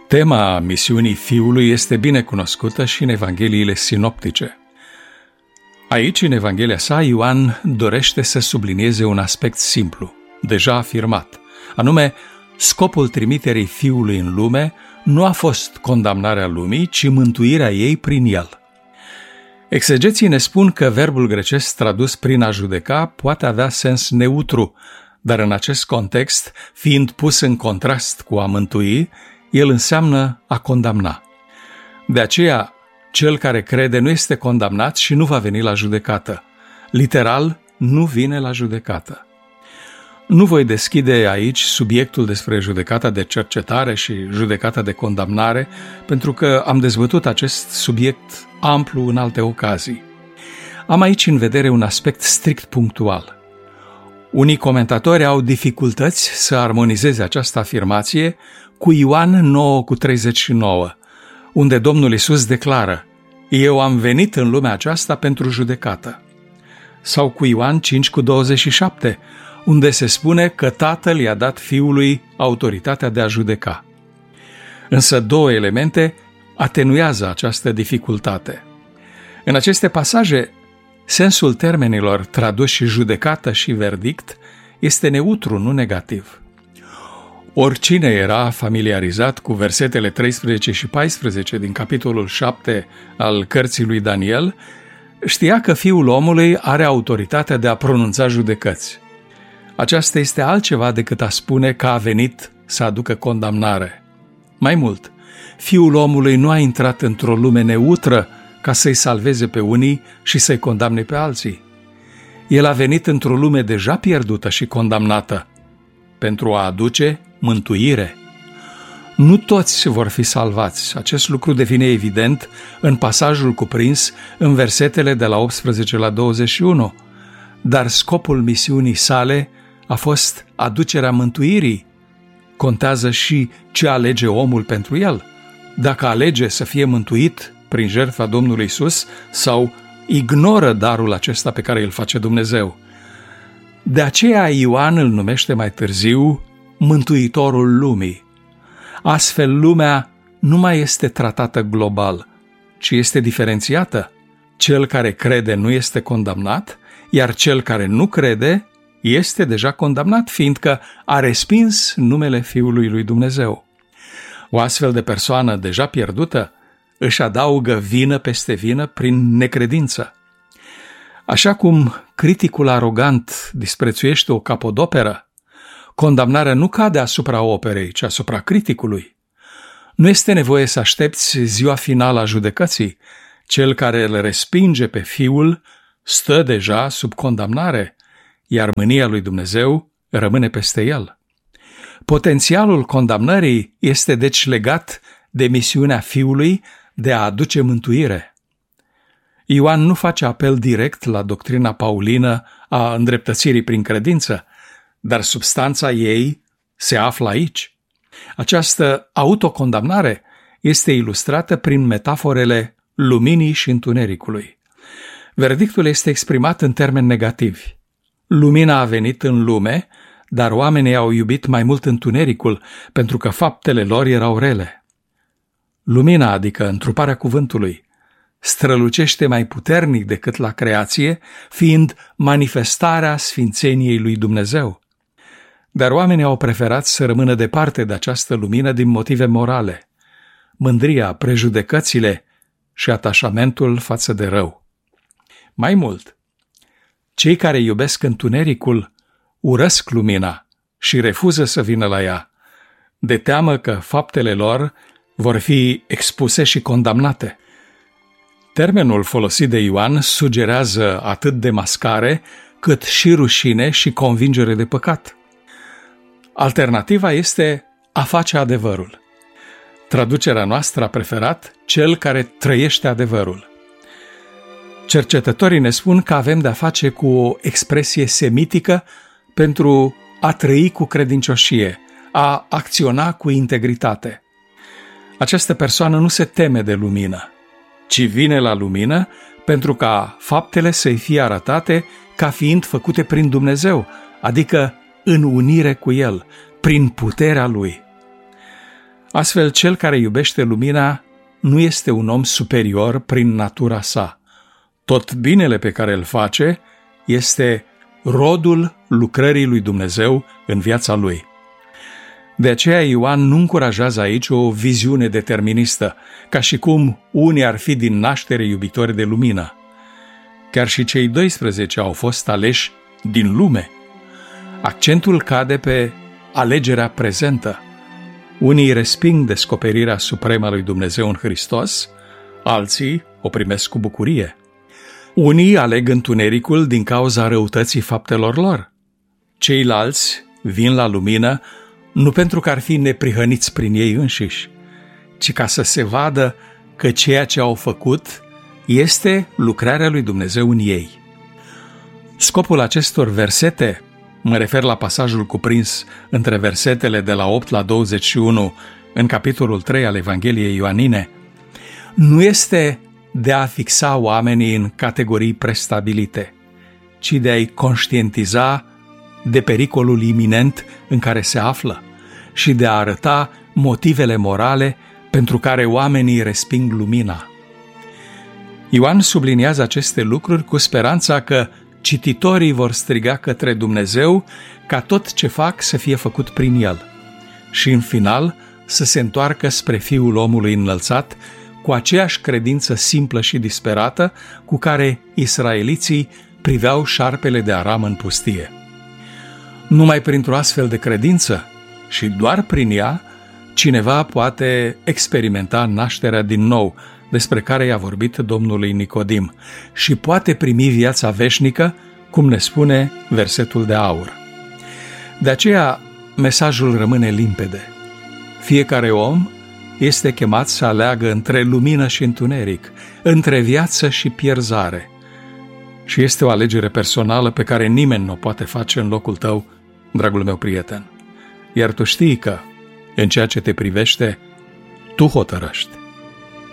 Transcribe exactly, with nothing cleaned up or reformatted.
Tema misiunii Fiului este bine cunoscută și în Evangheliile sinoptice. Aici, în Evanghelia sa, Ioan dorește să sublinieze un aspect simplu, deja afirmat, anume, scopul trimiterii Fiului în lume nu a fost condamnarea lumii, ci mântuirea ei prin el. Exegeții ne spun că verbul grecesc tradus prin a judeca poate avea sens neutru, dar în acest context, fiind pus în contrast cu a mântui, el înseamnă a condamna. De aceea, cel care crede nu este condamnat și nu va veni la judecată. Literal, nu vine la judecată. Nu voi deschide aici subiectul despre judecata de cercetare și judecata de condamnare, pentru că am dezbătut acest subiect amplu în alte ocazii. Am aici în vedere un aspect strict punctual. Unii comentatori au dificultăți să armonizeze această afirmație cu Ioan nouă cu treizeci și nouă, unde Domnul Iisus declară: Eu am venit în lumea aceasta pentru judecată. Sau cu Ioan cinci cu douăzeci și șapte, unde se spune că Tatăl i-a dat Fiului autoritatea de a judeca. Însă două elemente atenuează această dificultate. În aceste pasaje, sensul termenilor traduși judecată și verdict este neutru, nu negativ. Oricine era familiarizat cu versetele treisprezece și paisprezece din capitolul șapte al cărții lui Daniel, știa că Fiul omului are autoritatea de a pronunța judecăți. Aceasta este altceva decât a spune că a venit să aducă condamnare. Mai mult, Fiul omului nu a intrat într-o lume neutră ca să-i salveze pe unii și să-i condamne pe alții. El a venit într-o lume deja pierdută și condamnată pentru a aduce mântuire. Nu toți vor fi salvați. Acest lucru devine evident în pasajul cuprins în versetele de la optsprezece la douăzeci și unu. Dar scopul misiunii sale a fost aducerea mântuirii. Contează și ce alege omul pentru el. Dacă alege să fie mântuit prin jertfa Domnului Iisus sau ignoră darul acesta pe care îl face Dumnezeu. De aceea Ioan îl numește mai târziu Mântuitorul lumii. Astfel, lumea nu mai este tratată global, ci este diferențiată. Cel care crede nu este condamnat, iar cel care nu crede este deja condamnat, fiindcă a respins numele Fiului lui Dumnezeu. O astfel de persoană deja pierdută își adaugă vină peste vină prin necredință. Așa cum criticul arogant disprețuiește o capodoperă, condamnarea nu cade asupra operei, ci asupra criticului. Nu este nevoie să aștepți ziua finală a judecății. Cel care îl respinge pe Fiul stă deja sub condamnare, iar mânia lui Dumnezeu rămâne peste el. Potențialul condamnării este deci legat de misiunea Fiului de a aduce mântuire. Ioan nu face apel direct la doctrina paulină a îndreptățirii prin credință, dar substanța ei se află aici. Această autocondamnare este ilustrată prin metaforele luminii și întunericului. Verdictul este exprimat în termeni negativi. Lumina a venit în lume, dar oamenii au iubit mai mult întunericul, pentru că faptele lor erau rele. Lumina, adică întruparea cuvântului, strălucește mai puternic decât la creație, fiind manifestarea sfințeniei lui Dumnezeu. Dar oamenii au preferat să rămână departe de această lumină din motive morale, mândria, prejudecățile și atașamentul față de rău. Mai mult, cei care iubesc întunericul urăsc lumina și refuză să vină la ea, de teamă că faptele lor vor fi expuse și condamnate. Termenul folosit de Ioan sugerează atât demascare, cât și rușine și convingere de păcat. Alternativa este a face adevărul. Traducerea noastră a preferat cel care trăiește adevărul. Cercetătorii ne spun că avem de-a face cu o expresie semitică pentru a trăi cu credincioșie, a acționa cu integritate. Această persoană nu se teme de lumină, ci vine la lumină pentru ca faptele să-i fie arătate ca fiind făcute prin Dumnezeu, adică în unire cu El, prin puterea Lui. Astfel, cel care iubește lumina nu este un om superior prin natura sa. Tot binele pe care îl face este rodul lucrării lui Dumnezeu în viața lui. De aceea Ioan nu încurajează aici o viziune deterministă, ca și cum unii ar fi din naștere iubitori de lumină. Chiar și cei doisprezece au fost aleși din lume. Accentul cade pe alegerea prezentă. Unii resping descoperirea supremă a lui Dumnezeu în Hristos, alții o primesc cu bucurie. Unii aleg întunericul din cauza răutății faptelor lor. Ceilalți vin la lumină nu pentru că ar fi neprihăniți prin ei înșiși, ci ca să se vadă că ceea ce au făcut este lucrarea lui Dumnezeu în ei. Scopul acestor versete, mă refer la pasajul cuprins între versetele de la opt la douăzeci și unu în capitolul trei al Evangheliei Ioanine, nu este de a fixa oamenii în categorii prestabilite, ci de a-i conștientiza de pericolul iminent în care se află și de a arăta motivele morale pentru care oamenii resping lumina. Ioan subliniază aceste lucruri cu speranța că cititorii vor striga către Dumnezeu ca tot ce fac să fie făcut prin El și, în final, să se întoarcă spre Fiul omului înălțat cu aceeași credință simplă și disperată cu care israeliții priveau șarpele de Aram în pustie. Numai printr-o astfel de credință și doar prin ea, cineva poate experimenta nașterea din nou, despre care i-a vorbit Domnului Nicodim, și poate primi viața veșnică, cum ne spune versetul de aur. De aceea, mesajul rămâne limpede. Fiecare om este chemat să aleagă între lumină și întuneric, între viață și pierzare. Și este o alegere personală pe care nimeni nu o poate face în locul tău, dragul meu prieten. Iar tu știi că, în ceea ce te privește, tu hotărăști.